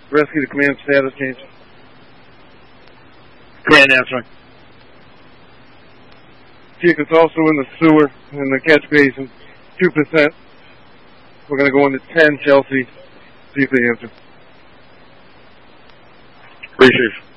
Rescue to command status change. Command answering. Chief, it's also in the sewer, in the catch basin, 2%. We're going to go into 10, Chelsea. See if they answer. Chief.